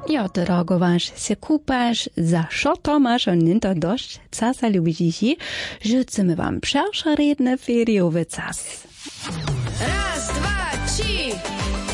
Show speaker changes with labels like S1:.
S1: Ja, dorogováš se kupaš, za šoto maš on ninto dość, casa lubiži, že chcemy wam przeszredne feriowe cas.
S2: Raz, dwa, trzy.